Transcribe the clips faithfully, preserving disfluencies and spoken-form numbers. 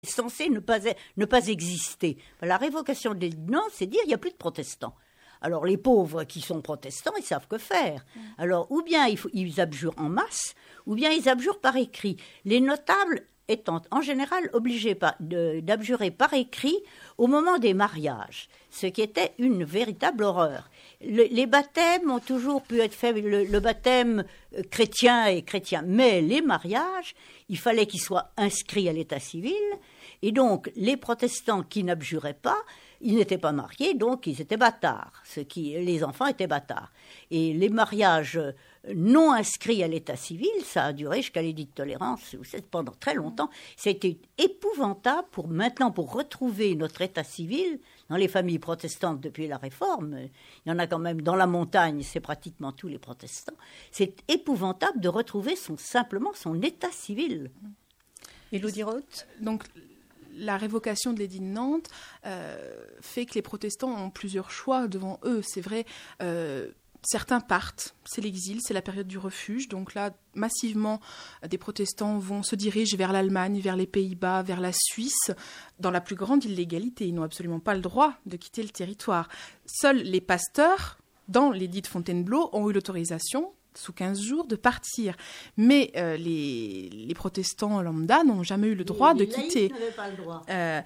censé ne pas, ne pas exister. La révocation des édits, c'est dire qu'il n'y a plus de protestants. Alors les pauvres qui sont protestants, ils savent que faire. Alors ou bien il faut, ils abjurent en masse, ou bien ils abjurent par écrit. Les notables étant en général obligés par, de, d'abjurer par écrit au moment des mariages, ce qui était une véritable horreur. Le, les baptêmes ont toujours pu être faits, le, le baptême chrétien est chrétien, mais les mariages, il fallait qu'ils soient inscrits à l'état civil, et donc les protestants qui n'abjuraient pas, ils n'étaient pas mariés, donc ils étaient bâtards, ce qui, les enfants étaient bâtards. Et les mariages non inscrits à l'état civil, ça a duré jusqu'à l'édit de tolérance, pendant très longtemps. Ça a été épouvantable pour maintenant, pour retrouver notre état civil dans les familles protestantes depuis la Réforme. Il y en a quand même dans la montagne, c'est pratiquement tous les protestants. C'est épouvantable de retrouver son, simplement son état civil. Élodie Roth. Donc, la révocation de l'édit de Nantes euh, fait que les protestants ont plusieurs choix devant eux. C'est vrai, euh, certains partent, c'est l'exil, c'est la période du refuge. Donc là, massivement, des protestants vont se diriger vers l'Allemagne, vers les Pays-Bas, vers la Suisse, dans la plus grande illégalité. Ils n'ont absolument pas le droit de quitter le territoire. Seuls les pasteurs, dans l'édit de Fontainebleau, ont eu l'autorisation sous quinze jours, de partir. Mais euh, les, les protestants lambda n'ont jamais eu le droit les, de les quitter. Les laïcs n'avaient pas le droit. Euh,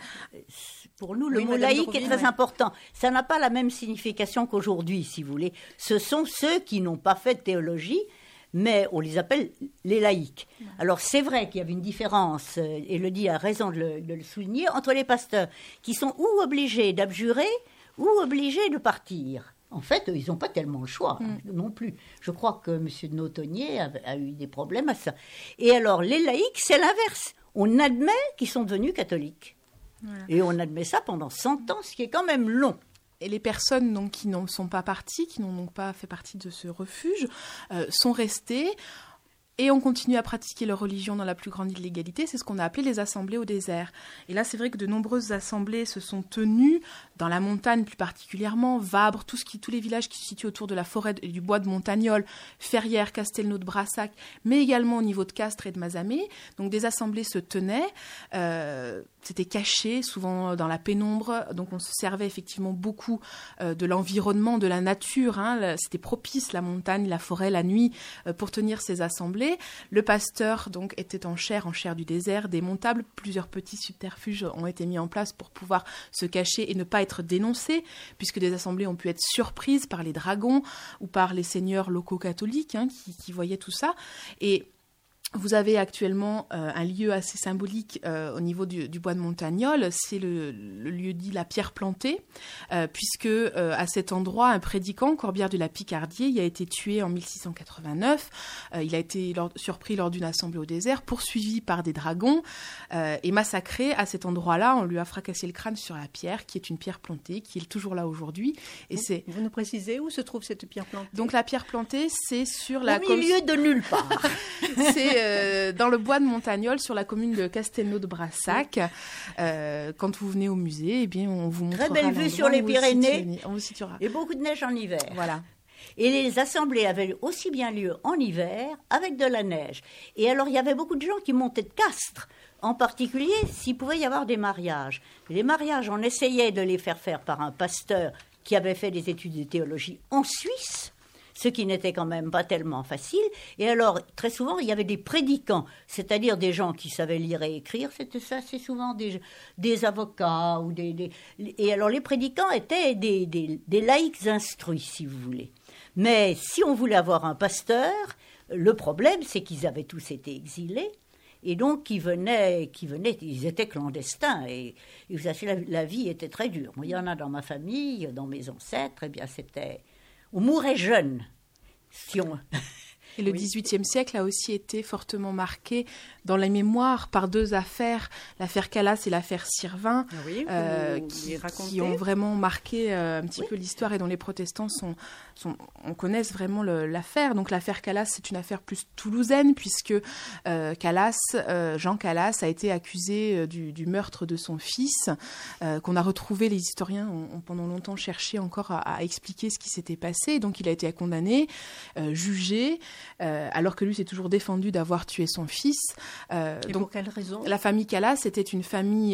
Pour nous, le oui, mot Madame laïque Dorville, est très ouais. important. Ça n'a pas la même signification qu'aujourd'hui, si vous voulez. Ce sont ceux qui n'ont pas fait de théologie, mais on les appelle les laïcs. Ouais. Alors c'est vrai qu'il y avait une différence, Élodie a raison de le, de le souligner, entre les pasteurs qui sont ou obligés d'abjurer ou obligés de partir. En fait, ils n'ont pas tellement le choix hein, mm. non plus. Je crois que M. de Nautonnier a, a eu des problèmes à ça. Et alors, les laïcs, c'est l'inverse. On admet qu'ils sont devenus catholiques. Voilà. Et on admet ça pendant cent ans, ce qui est quand même long. Et les personnes donc, qui n'en sont pas parties, qui n'ont donc pas fait partie de ce refuge, euh, sont restées et ont continué à pratiquer leur religion dans la plus grande illégalité. C'est ce qu'on a appelé les assemblées au désert. Et là, c'est vrai que de nombreuses assemblées se sont tenues, dans la montagne plus particulièrement, Vabre, tout ce qui, tous les villages qui se situent autour de la forêt et du bois de Montagnol, Ferrières, Castelnau de Brassac, mais également au niveau de Castres et de Mazamet. Donc des assemblées se tenaient, euh, c'était caché, souvent dans la pénombre, donc on se servait effectivement beaucoup euh, de l'environnement, de la nature, hein. C'était propice, la montagne, la forêt, la nuit, euh, pour tenir ces assemblées. Le pasteur donc était en chair, en chair du désert, démontable. Plusieurs petits subterfuges ont été mis en place pour pouvoir se cacher et ne pas être dénoncés, puisque des assemblées ont pu être surprises par les dragons ou par les seigneurs locaux catholiques hein, qui, qui voyaient tout ça. Et vous avez actuellement euh, un lieu assez symbolique euh, au niveau du, du bois de Montagnol, c'est le, le lieu dit la pierre plantée, euh, puisque euh, à cet endroit, un prédicant, Corbière de la Picardier, il a été tué en mille six cent quatre-vingt-neuf, euh, il a été lors, surpris lors d'une assemblée au désert, poursuivi par des dragons euh, et massacré à cet endroit-là. On lui a fracassé le crâne sur la pierre, qui est une pierre plantée, qui est toujours là aujourd'hui. Et vous, c'est... vous nous précisez où se trouve cette pierre plantée? Donc la pierre plantée, c'est sur la... Au milieu com... de nulle part. C'est euh, dans le bois de Montagnol, sur la commune de Castelnau de Brassac. Euh, quand vous venez au musée, eh bien, on vous montrera. Très belle vue sur les Pyrénées. On vous situera. Et beaucoup de neige en hiver. Voilà. Et les assemblées avaient aussi bien lieu en hiver avec de la neige. Et alors, il y avait beaucoup de gens qui montaient de Castres, en particulier s'il pouvait y avoir des mariages. Les mariages, on essayait de les faire faire par un pasteur qui avait fait des études de théologie en Suisse, ce qui n'était quand même pas tellement facile. Et alors, très souvent, il y avait des prédicants, c'est-à-dire des gens qui savaient lire et écrire. C'était ça, c'est souvent des, des avocats. Ou des, des... Et alors, les prédicants étaient des, des, des laïcs instruits, si vous voulez. Mais si on voulait avoir un pasteur, le problème, c'est qu'ils avaient tous été exilés. Et donc, ils venaient, qui venaient, ils étaient clandestins. Et, et vous savez, la, la vie était très dure. Moi, il y en a dans ma famille, dans mes ancêtres. Eh bien, c'était... On mourait jeune. Si on... Et le dix-huitième oui. siècle a aussi été fortement marqué dans la mémoire par deux affaires, l'affaire Calas et l'affaire Sirvin, oui, euh, qui, qui ont vraiment marqué euh, un petit oui. peu l'histoire et dont les protestants sont, sont, on connaisse vraiment le, l'affaire. Donc l'affaire Calas, c'est une affaire plus toulousaine, puisque euh, Calas, euh, Jean Calas a été accusé euh, du, du meurtre de son fils, euh, qu'on a retrouvé, les historiens ont, ont pendant longtemps cherché encore à, à expliquer ce qui s'était passé. Donc il a été condamné, euh, jugé, euh, alors que lui s'est toujours défendu d'avoir tué son fils. Euh, Et donc, pour quelle raison ? La famille Calas était une famille